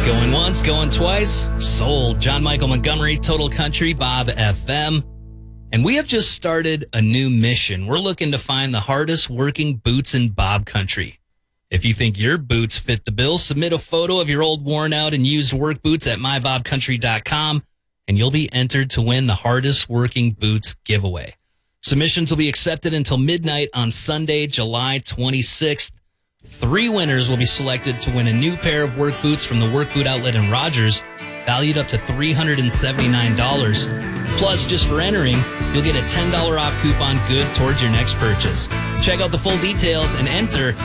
Going once, going twice. Sold. John Michael Montgomery, Total Country, Bob FM. And we have just started a new mission. We're looking to find the hardest working boots in Bob Country. If you think your boots fit the bill, submit a photo of your old worn out and used work boots at mybobcountry.com and you'll be entered to win the hardest working boots giveaway. Submissions will be accepted until midnight on Sunday, July 26th. 3 winners will be selected to win a new pair of work boots from the Work Boot Outlet in Rogers, valued up to $379. Plus, just for entering, you'll get a $10 off coupon good towards your next purchase. Check out the full details and enter